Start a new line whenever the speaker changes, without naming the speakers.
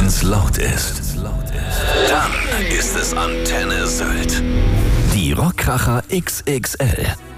wenn's laut ist, dann ist es Antenne Sylt. Die Rockkracher XXL.